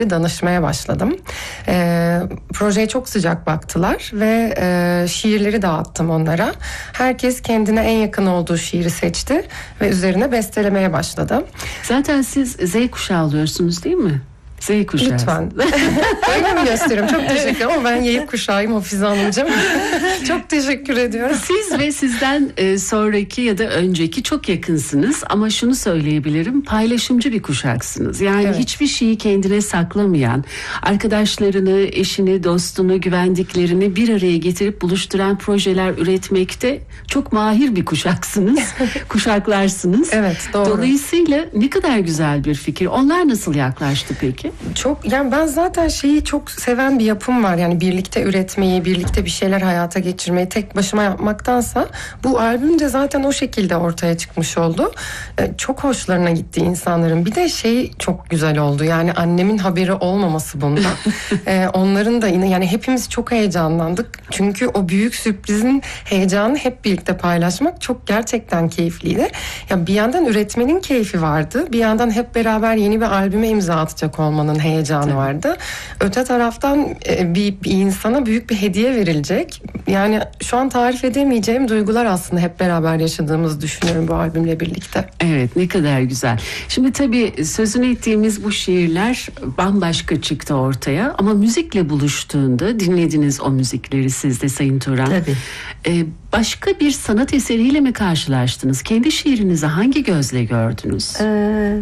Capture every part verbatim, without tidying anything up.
danışmaya başladım. E, projeye çok sıcak baktılar ve e, şiirleri dağıttım onlara. Herkes kendine en yakın olduğu şiiri seçti ve üzerine bestelemeye başladı. Zaten siz Z kuşağı oluyorsunuz değil mi? Z kuşağı. Lütfen. Öyle mi gösteriyorum? Çok teşekkür ederim ama ben Y kuşağıyım Hafize Hanımcığım. Çok teşekkür ediyorum. Siz ve sizden e, sonraki ya da önceki çok yakınsınız ama şunu söyleyebilirim, paylaşımcı bir kuşaksınız. Yani evet. Hiçbir şeyi kendine saklamayan, arkadaşlarını, eşini, dostunu, güvendiklerini bir araya getirip buluşturan projeler üretmekte çok mahir bir kuşaksınız. Kuşaklarsınız. Evet, doğru. Dolayısıyla ne kadar güzel bir fikir. Onlar nasıl yaklaştı peki? Çok, yani ben zaten şeyi çok seven bir yapım var. Yani birlikte üretmeyi, birlikte bir şeyler hayata geçirmeyi tek başıma yapmaktansa bu albüm de zaten o şekilde ortaya çıkmış oldu. Ee, çok hoşlarına gitti insanların. Bir de şey çok güzel oldu. Yani annemin haberi olmaması bundan. ee, onların da yine yani hepimiz çok heyecanlandık. Çünkü o büyük sürprizin heyecanını hep birlikte paylaşmak çok gerçekten keyifliydi. Ya bir yandan üretmenin keyfi vardı. Bir yandan hep beraber yeni bir albüme imza atacak olmanın heyecanı Tabii. vardı. Öte taraftan bir, bir insana büyük bir hediye verilecek. Yani şu an tarif edemeyeceğim duygular aslında hep beraber yaşadığımızı düşünüyorum bu albümle birlikte. Evet, ne kadar güzel. Şimdi tabii sözünü ettiğimiz bu şiirler bambaşka çıktı ortaya ama müzikle buluştuğunda dinlediniz o müzikleri siz de Sayın Turan. Tabii. Ee, başka bir sanat eseriyle mi karşılaştınız? Kendi şiirinizi hangi gözle gördünüz? Ee,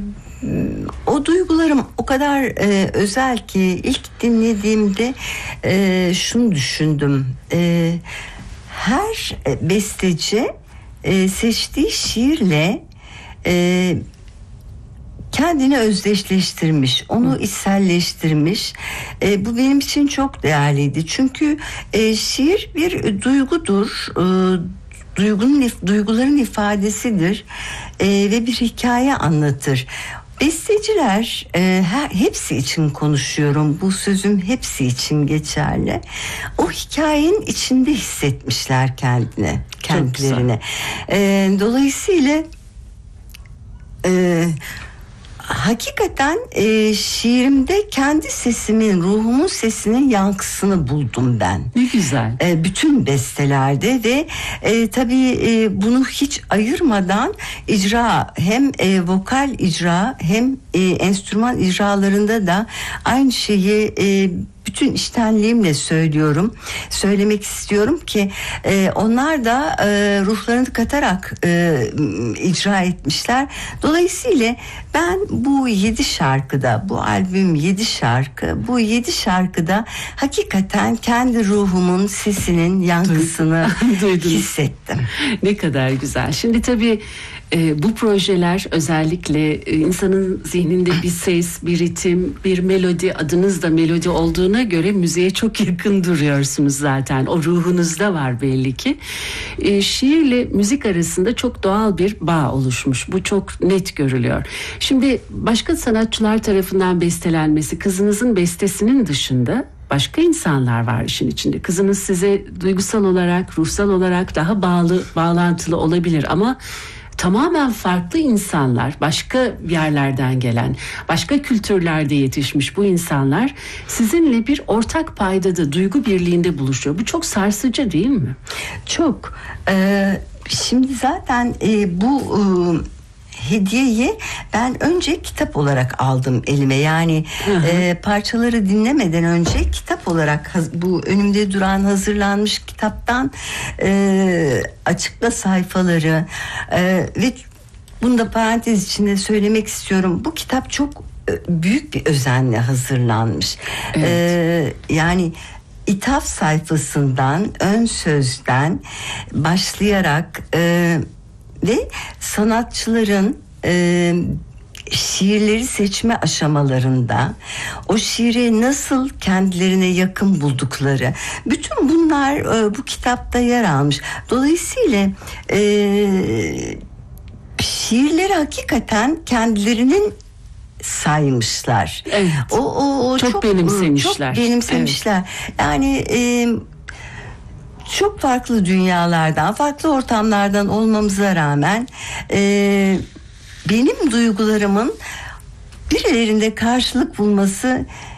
o duygularım o kadar e, özel ki ilk dinlediğimde e, şunu düşündüm. E, her besteci e, seçtiği şiirle e, kendini özdeşleştirmiş, onu Hı. içselleştirmiş. E, bu benim için çok değerliydi. Çünkü e, şiir bir duygudur. E, duygunun, duyguların ifadesidir. E, ve bir hikaye anlatır. Besteciler, e, her, hepsi için konuşuyorum. Bu sözüm hepsi için geçerli. O hikayenin içinde hissetmişler kendine, kendilerine. E, dolayısıyla e, hakikaten e, şiirimde kendi sesimin, ruhumun sesinin yankısını buldum ben. Ne güzel. E, bütün bestelerde ve e, tabii e, bunu hiç ayırmadan icra, hem e, vokal icra hem e, enstrüman icralarında da aynı şeyi e, bütün içtenliğimle söylüyorum. Söylemek istiyorum ki e, onlar da e, ruhlarını katarak e, icra etmişler. Dolayısıyla ben bu yedi şarkıda, bu albüm yedi şarkı, bu yedi şarkıda hakikaten kendi ruhumun sesinin yankısını hissettim. Ne kadar güzel. Şimdi tabii e, bu projeler özellikle e, insanın zihninde bir ses, bir ritim, bir melodi, adınız da melodi olduğuna göre müziğe çok yakın duruyorsunuz zaten. O ruhunuzda var belli ki. E, şiirle müzik arasında çok doğal bir bağ oluşmuş. Bu çok net görülüyor. Şimdi başka sanatçılar tarafından bestelenmesi, kızınızın bestesinin dışında başka insanlar var işin içinde. Kızınız size duygusal olarak, ruhsal olarak daha bağlı, bağlantılı olabilir ama tamamen farklı insanlar, başka yerlerden gelen, başka kültürlerde yetişmiş bu insanlar sizinle bir ortak paydada, duygu birliğinde buluşuyor. Bu çok sarsıcı değil mi? Çok. Ee, şimdi zaten e, bu e, hediyeyi ben önce kitap olarak aldım elime. Yani e, parçaları dinlemeden önce kitap olarak bu önümde duran hazırlanmış kitaptan e, açıkla sayfaları e, ve bunu da parantez içinde söylemek istiyorum. Bu kitap çok e, büyük bir özenle hazırlanmış. Evet. E, yani ithaf sayfasından, ön sözden başlayarak e, ve sanatçıların e, şiirleri seçme aşamalarında o şiiri nasıl kendilerine yakın buldukları, bütün bunlar e, bu kitapta yer almış. Dolayısıyla e, şiirleri hakikaten kendilerinin saymışlar. Evet. O, o, o çok, çok benimsemişler. Çok benimsemişler. Evet. Yani e, çok farklı dünyalardan, farklı ortamlardan olmamıza rağmen e, benim duygularımın birilerinde karşılık bulması